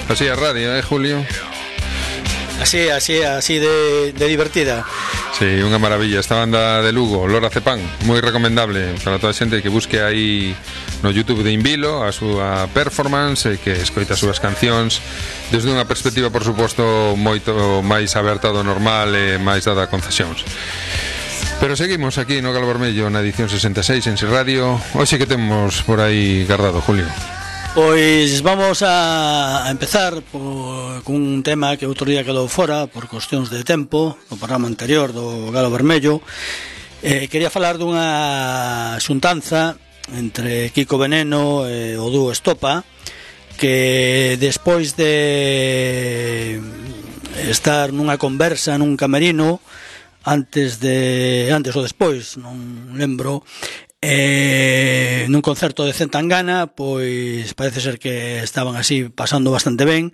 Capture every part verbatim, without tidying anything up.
Así es radio, eh, Julio? Así, así, así de, de divertida. Sí, unha maravilla. Esta banda de Lugo, Lora Cepán, moi recomendable para toda a xente que busque aí no YouTube de Invilo a súa performance e que escoita as súas cancións desde unha perspectiva, por suposto, moito máis aberta do normal e máis dada a concesións. Pero seguimos aquí no Galo Vermello na edición sesenta e seis en Si Radio. Hoxe que temos por aí guardado, Julio? Pois vamos a empezar por, con un tema que outro día quedou fora por cuestións de tempo no programa anterior do Galo Vermello. eh, Quería falar dunha xuntanza entre Kiko Veneno e o dúo Estopa, que despois de estar nunha conversa nun camerino antes de antes ou despois, non lembro, Eh, nun concerto de Centangana, pois parece ser que estaban así pasando bastante ben,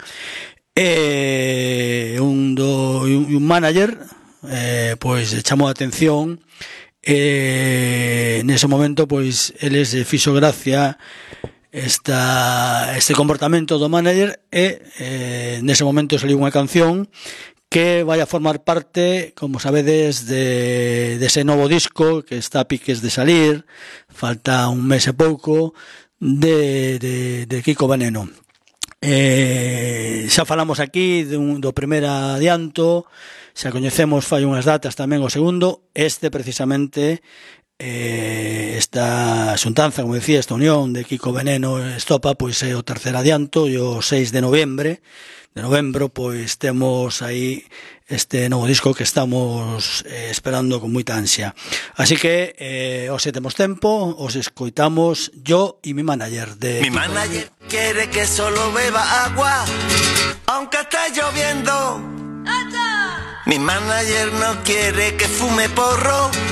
e un, do, un manager eh, pois chamou a atención, e nese momento pois eles fixo gracia esta, este comportamento do manager, e eh, nese momento saliu unha canción que vai a formar parte, como sabedes, de, de ese novo disco que está a piques de salir, falta un mes e pouco, de, de, de Kiko Veneno. Eh, xa falamos aquí de un, do primer adianto, xa coñecemos fai unhas datas tamén o segundo. Este precisamente, eh, esta xuntanza, como decía, esta unión de Kiko Veneno e Estopa, pois é o terceiro adianto, e o seis de novembro de novembro pois temos aí este novo disco que estamos eh, esperando con moita ansia. Así que eh, hoxe temos tempo, os escoitamos Yo y mi manager de Mi manager quiere que solo beba agua aunque esté lloviendo. Mi manager no quiere que fume porro